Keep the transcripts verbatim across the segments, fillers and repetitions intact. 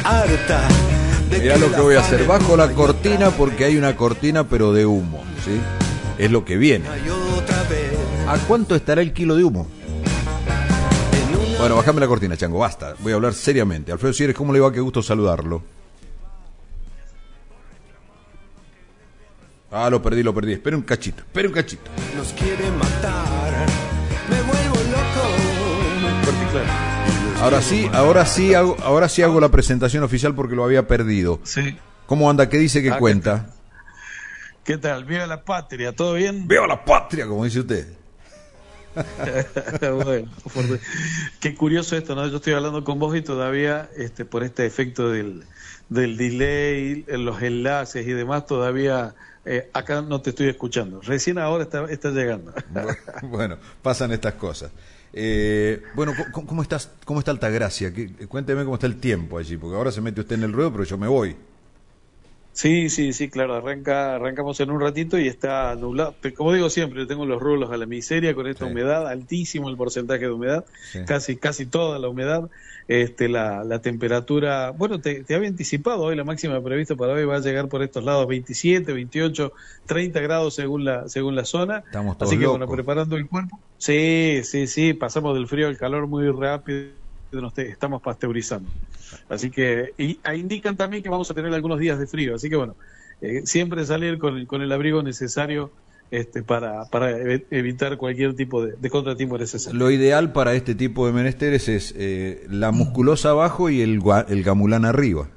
harta. Mirá lo que voy a hacer, bajo la cortina porque hay una cortina pero de humo, ¿sí? Es lo que viene. ¿A cuánto estará el kilo de humo? Bueno, bajame la cortina, Chango, basta. Voy a hablar seriamente. Alfredo Sieres, ¿cómo le va? Qué gusto saludarlo. Ah, lo perdí, lo perdí. Espera un cachito, espera un cachito. Nos quiere matar, me vuelvo loco. Ahora sí, ahora sí hago, ahora sí hago la presentación oficial porque lo había perdido. Sí. ¿Cómo anda? ¿Qué dice? ¿Qué Ah, cuenta? ¿Qué tal? ¡Viva la patria! ¿Todo bien? ¡Viva la patria! Como dice usted. Bueno, fuerte. Qué curioso esto, ¿no? Yo estoy hablando con vos y todavía, este, por este efecto del, del delay, los enlaces y demás, todavía eh, acá no te estoy escuchando. Recién ahora está, está llegando. Bueno, pasan estas cosas. Eh, bueno, ¿cómo, cómo estás? ¿Cómo está Altagracia? ¿Qué, cuénteme cómo está el tiempo allí, porque ahora se mete usted en el ruedo, pero yo me voy. Sí, sí, sí, claro, arranca, arrancamos en un ratito y está nublado. Pero como digo siempre, tengo los rulos a la miseria con esta Sí. humedad, altísimo el porcentaje de humedad, Sí. casi casi toda la humedad. Este, la, la temperatura, bueno, te, te había anticipado hoy, la máxima prevista para hoy va a llegar por estos lados veintisiete, veintiocho, treinta grados según la según la zona. Estamos todos Así que locos. bueno, preparando el cuerpo. Sí, sí, sí, pasamos del frío al calor muy rápido, nos te- estamos pasteurizando. Así que, y ah, indican también que vamos a tener algunos días de frío, así que bueno, eh, siempre salir con el, con el abrigo necesario este, para, para ev- evitar cualquier tipo de, de contratiempo necesario. Lo ideal para este tipo de menesteres es eh, la musculosa abajo y el, gua- el gamulán arriba.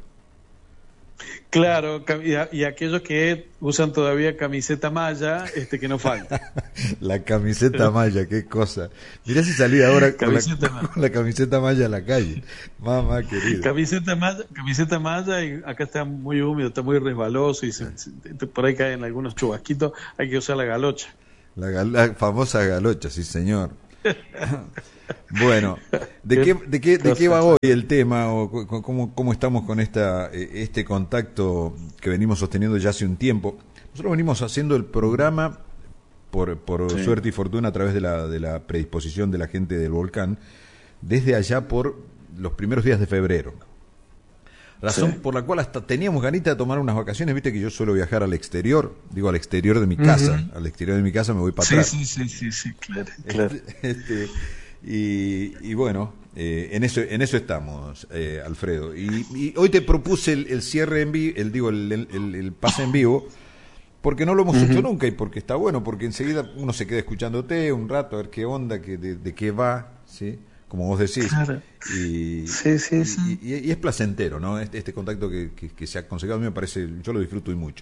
Claro, cam- y, a- y aquellos que usan todavía camiseta malla, este, que no falta. La camiseta malla, qué cosa. Mirá si salí ahora con la, Camiseta malla. con la camiseta malla a la calle. Mamá querida. Camiseta malla, camiseta malla, y acá está muy húmedo, está muy resbaloso y se- se- por ahí caen algunos chubasquitos, hay que usar la galocha. La, gal- la famosa galocha, sí señor. Bueno, ¿de qué, de qué, de qué va hoy el tema o cu- cu- cómo, cómo estamos con esta, eh, este contacto que venimos sosteniendo ya hace un tiempo? Nosotros venimos haciendo el programa por, por Sí. suerte y fortuna a través de la, de la predisposición de la gente del volcán desde allá por los primeros días de febrero. Razón Sí. por la cual hasta teníamos ganita de tomar unas vacaciones. Viste que yo suelo viajar al exterior, digo al exterior de mi casa. Ujú. Al exterior de mi casa me voy para Sí, atrás. sí, sí, sí, sí, claro, claro. Este, este, y, y bueno, eh, en eso en eso estamos, eh, Alfredo. Y, y hoy te propuse el, el cierre en vivo, el digo el, el, el pase en vivo, porque no lo hemos hecho nunca y porque está bueno, porque enseguida uno se queda escuchándote un rato a ver qué onda, qué, de, de qué va, ¿sí? Como vos decís. Claro. Y, Sí, sí, sí. y, y- y es placentero, ¿no? Este, este contacto que, que, que se ha conseguido a mí me parece, yo lo disfruto y mucho.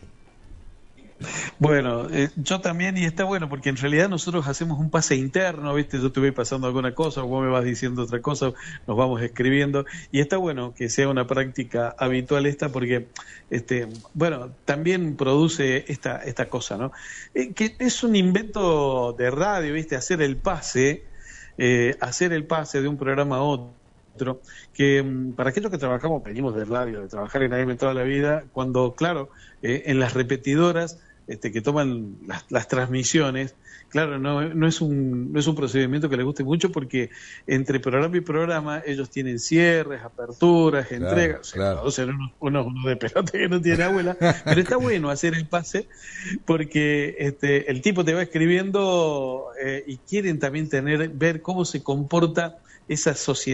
Bueno, eh, yo también, y está bueno, porque en realidad nosotros hacemos un pase interno, ¿viste? Yo te voy pasando alguna cosa, vos me vas diciendo otra cosa, nos vamos escribiendo, y está bueno que sea una práctica habitual esta, porque, este, bueno, también produce esta, esta cosa, ¿no? Eh, que es un invento de radio, ¿viste? Hacer el pase, eh, hacer el pase de un programa a otro, que mm, para aquellos que trabajamos, venimos de radio, de trabajar en A M toda la vida, cuando, claro, eh, en las repetidoras este, que toman las, las transmisiones, claro, no, no es un no es un procedimiento que les guste mucho porque entre programa y programa ellos tienen cierres, aperturas, Claro, entregas, o sea, claro. o sea, unos, unos, unos de pelota que no tiene abuela, pero está bueno hacer el pase porque este, el tipo te va escribiendo eh, y quieren también tener ver cómo se comporta esa sociedad